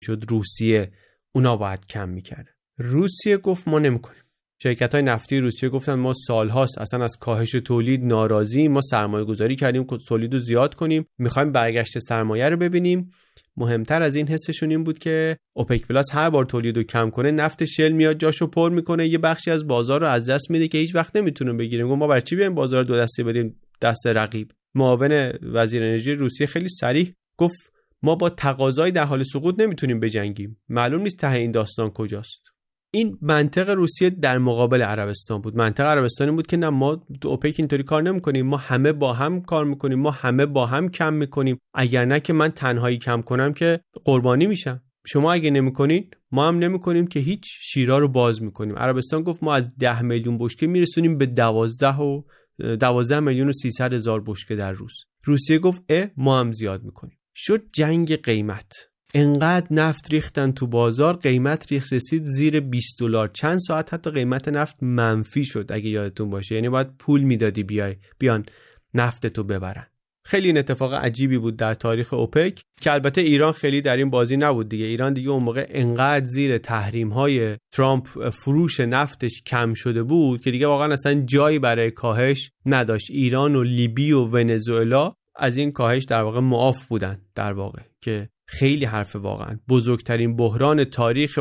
شد روسیه اونا باید کم میکرد. روسیه گفت ما نمیکنیم. شرکت‌های نفتی روسیه گفتن ما سالهاست اصلا از کاهش تولید ناراضی، ما سرمایه‌گذاری کردیم که تولید رو زیاد کنیم، می‌خوایم برگشت سرمایه رو ببینیم. مهمتر از این حسشون این بود که اوپک پلاس هر بار تولید رو کم کنه نفت شل میاد جاشو پر میکنه، یه بخشی از بازار رو از دست میده که هیچ وقت نمیتونه بگیریم. ما برای چی بیایم بازار دو دسته بدیم دست رقیب؟ معاون وزیر انرژی روسیه خیلی صریح گفت ما با تقاضای در حال سقوط نمیتونیم بجنگیم، معلوم نیست ته این داستان کجاست. این منطق روسیه در مقابل عربستان بود. منطق عربستان این بود که نه، ما تو اوپک اینطوری کار نمی‌کنیم، ما همه با هم کار می‌کنیم، ما همه با هم کم می‌کنیم، اگر نه که من تنهایی کم کنم که قربانی میشم. شما اگه نمی‌کنید ما هم نمی‌کنیم که هیچ، شیرا رو باز می‌کنیم. عربستان گفت ما از 10 میلیون بشکه میرسونیم به 12 میلیون و 300 هزار بشکه در روز. روسیه گفت ما هم زیاد می‌کنیم. شد جنگ قیمت. انقدر نفت ریختن تو بازار، قیمت رسید زیر $20. چند ساعت حتی قیمت نفت منفی شد اگه یادتون باشه، یعنی باید پول میدادی بیان نفتتو ببرن. خیلی این اتفاق عجیبی بود در تاریخ اوپک که البته ایران خیلی در این بازی نبود دیگه. ایران دیگه اون موقع انقدر زیر تحریم‌های ترامپ فروش نفتش کم شده بود که دیگه واقعا اصلا جایی برای کاهش نداشت. ایران و لیبی و ونزوئلا از این کاهش در واقع معاف بودن، در واقع که خیلی حرف واقعا بزرگترین بحران تاریخ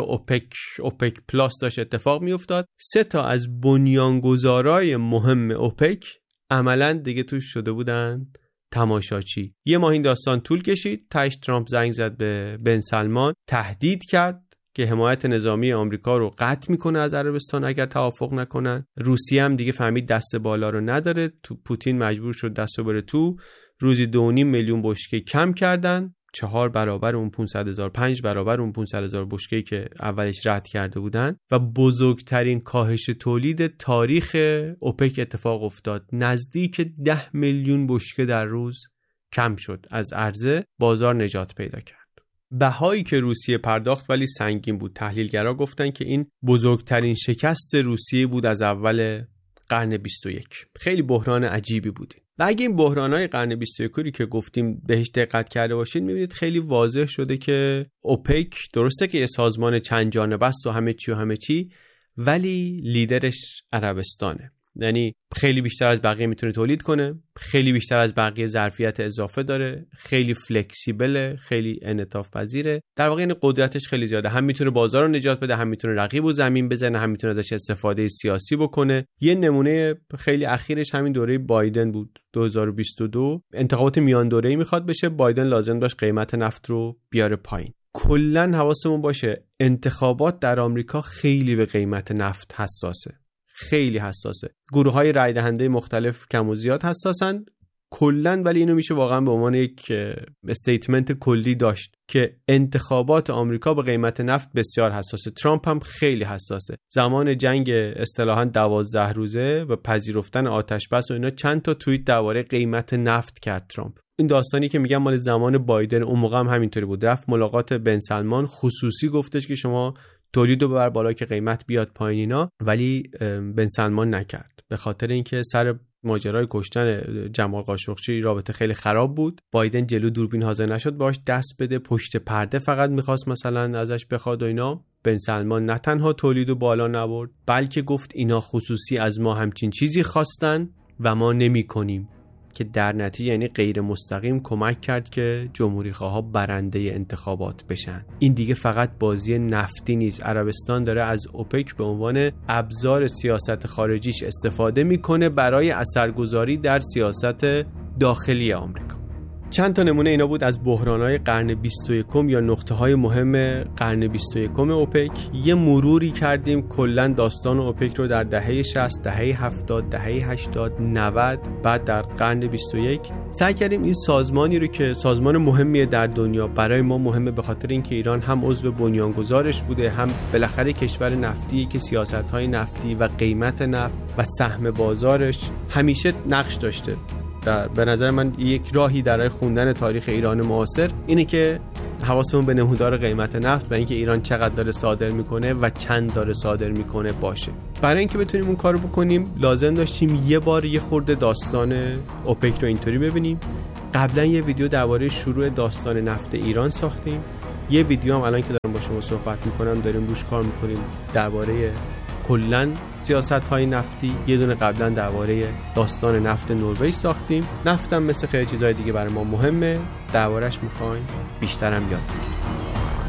اوپک پلاس داشت اتفاق می افتاد. 3 تا از بنیانگذارای مهم اوپک عملاً دیگه توش شده بودن تماشاچی. یه ماه این داستان طول کشید، تاش ترامپ زنگ زد به بن سلمان، تهدید کرد که حمایت نظامی آمریکا رو قطع میکنه از عربستان اگر توافق نکنن. روسیه هم دیگه فهمید دست بالا رو نداره، تو پوتین مجبور شد دستو بره تو. روزی 2.5 میلیون بشکه کم کردن، 4 برابر اون 500,000، 5 برابر اون 500,000 بشکه‌ای که اولش رد کرده بودن و بزرگترین کاهش تولید تاریخ اوپک اتفاق افتاد. نزدیک 10 میلیون بشکه در روز کم شد، از عرضه بازار نجات پیدا کرد. بهایی که روسیه پرداخت ولی سنگین بود. تحلیلگرا گفتن که این بزرگترین شکست روسیه بود از اول قرن 21. خیلی بحران عجیبی بود. و اگه این بحران‌های قرن 21 که گفتیم بهش دقت کرده باشید می‌بینید خیلی واضح شده که اوپک درسته که یه سازمان چند جانبه است و همه چی ولی لیدرش عربستانه. یعنی خیلی بیشتر از بقیه میتونه تولید کنه، خیلی بیشتر از بقیه ظرفیت اضافه داره، خیلی فلکسیبله، خیلی انعطاف پذیره. در واقع این قدرتش خیلی زیاده، هم میتونه بازار رو نجات بده، هم میتونه رقیب رو زمین بزنه، هم میتونه ازش استفاده سیاسی بکنه. یه نمونه خیلی اخیرش همین دوره بایدن بود، 2022. انتخابات میان دوره‌ای میخواد بشه، بایدن لازم داشت قیمت نفت رو بیاره پایین. کلاً حواسمون باشه انتخابات در آمریکا خیلی به قیمت نفت حساسه، خیلی حساسه. گروه‌های رای دهنده مختلف کم و زیاد حساسن کلاً، ولی اینو میشه واقعا به عنوان یک استیتمنت کلی داشت که انتخابات آمریکا به قیمت نفت بسیار حساسه. ترامپ هم خیلی حساسه. زمان جنگ اصطلاحاً 12 روزه و پذیرفتن آتش بس و اینا چند تا توییت درباره قیمت نفت کرد ترامپ. این داستانی که میگم مال زمان بایدن، اون موقع هم همینطوری بود. رفت ملاقات بن سلمان، خصوصی گفتش که شما تولید رو ببر بالا که قیمت بیاد پایین اینا، ولی بن سلمان نکرد به خاطر اینکه سر ماجرای کشتن جمال قاشقچی رابطه خیلی خراب بود. بایدن جلو دوربین حاضر نشد باش دست بده، پشت پرده فقط میخواست مثلا ازش بخواد و اینا. بن سلمان نه تنها تولید رو بالا نبرد بلکه گفت اینا خصوصی از ما همچین چیزی خواستن و ما نمی کنیم، که در نتیجه یعنی غیر مستقیم کمک کرد که جمهوری خواها برنده انتخابات بشن. این دیگه فقط بازی نفتی نیست. عربستان داره از اوپک به عنوان ابزار سیاست خارجیش استفاده میکنه برای اثرگذاری در سیاست داخلی آمریکا. چند تا نمونه اینا بود از بحران‌های قرن 21 یا نقطه‌های مهم قرن 21 اوپک. یه مروری کردیم کلاً داستان اوپک رو در دهه 60، دهه 70، دهه 80، 90، بعد در قرن 21. سعی کردیم این سازمانی رو که سازمان مهمیه در دنیا، برای ما مهمه به خاطر اینکه ایران هم عضو بنیانگذارش بوده، هم بالاخره کشور نفتی که سیاست‌های نفتی و قیمت نفت و سهم بازارش همیشه نقش داشته. به نظر من یک راهی برای خوندن تاریخ ایران معاصر اینه که حواسمون به نمودار قیمت نفت و اینکه ایران چقدر داره صادر میکنه و چند داره صادر میکنه باشه. برای اینکه بتونیم اون کارو بکنیم لازم داشتیم یه بار یه خورده داستان اوپک رو اینطوری ببینیم. قبلا یه ویدیو درباره شروع داستان نفت ایران ساختیم. یه ویدیو هم الان که دارم با شما صحبت میکنم داریم روش کار میکنیم درباره کلا سیاست‌های نفتی. یه دونه قبلا درباره داستان نفت نروژ ساختیم. نفتم مثل خیلی چیزهای دیگه برای ما مهمه، دربارش میخوایم بیشترم یاد بگیریم.